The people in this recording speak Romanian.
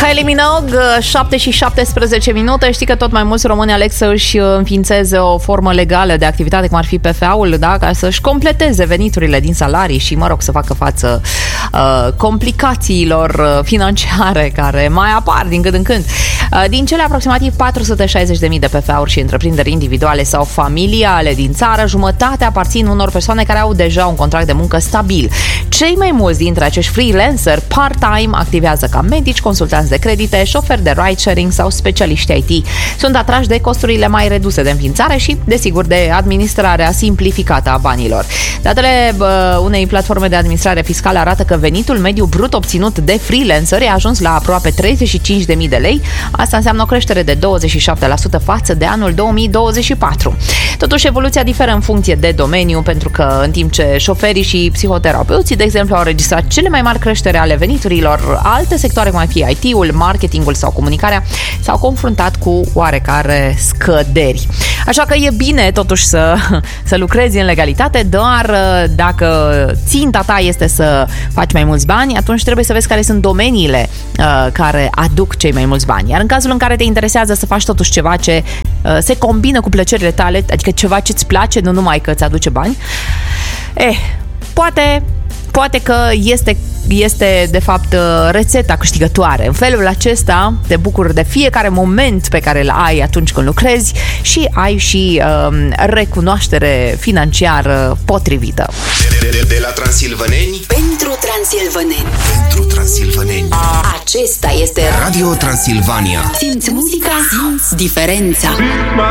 Kylie Minogue, 7 și 17 minute. Știi că tot mai mulți români aleg să își înființeze o formă legală de activitate, cum ar fi PFA-ul, da? Ca să-și completeze veniturile din salarii și, mă rog, să facă față complicațiilor financiare care mai apar din când în când. Din cele aproximativ 460.000 de PFA-uri și întreprinderi individuale sau familiale din țară, jumătate aparțin unor persoane care au deja un contract de muncă stabil. Cei mai mulți dintre acești freelanceri part-time activează ca medici, consultanți de credite, șoferi de ride-sharing sau specialiști IT. Sunt atrași de costurile mai reduse de înființare și, desigur, de administrarea simplificată a banilor. Datele unei platforme de administrare fiscală arată că venitul mediu brut obținut de freelanceri a ajuns la aproape 35.000 de lei. Asta înseamnă o creștere de 27% față de anul 2024. Totuși, evoluția diferă în funcție de domeniu, pentru că în timp ce șoferii și psihoterapeuții, de exemplu, au înregistrat cele mai mari creștere ale veniturilor, alte sectoare, cum ar fi IT-ul, marketingul sau comunicarea, s-au confruntat cu oarecare scăderi. Așa că e bine totuși să lucrezi în legalitate, doar dacă ținta ta este să faci mai mulți bani, atunci trebuie să vezi care sunt domeniile care aduc cei mai mulți bani. Iar în cazul în care te interesează să faci totuși ceva ce se combină cu plăcerile tale, adică ceva ce îți place, nu numai că îți aduce bani, poate că este de fapt rețeta câștigătoare. În felul acesta te bucuri de fiecare moment pe care îl ai atunci când lucrezi și ai și recunoaștere financiară potrivită. De la transilvaneni pentru transilvaneni. Pentru transilvaneni. Acesta este Radio Transilvania. Simți muzica, simți diferența.